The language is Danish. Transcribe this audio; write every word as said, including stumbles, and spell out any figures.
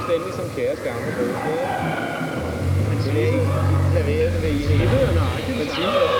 fuldstændig som kære skammer på. Men det er ikke, jeg ved, det ved I. Det er nøjagtigt det samme.